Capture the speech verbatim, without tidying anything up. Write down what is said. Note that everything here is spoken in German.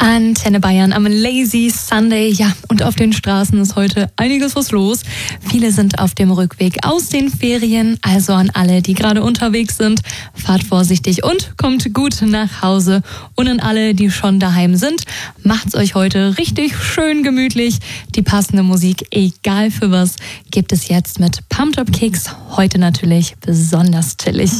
Antenne Bayern am Lazy Sunday. Ja, und auf den Straßen ist heute einiges was los. Viele sind auf dem Rückweg aus den Ferien. Also an alle, die gerade unterwegs sind, fahrt vorsichtig und kommt gut nach Hause. Und an alle, die schon daheim sind, macht's euch heute richtig schön gemütlich. Die passende Musik, egal für was, gibt es jetzt mit Pumped Up Kicks. Heute natürlich besonders chillig.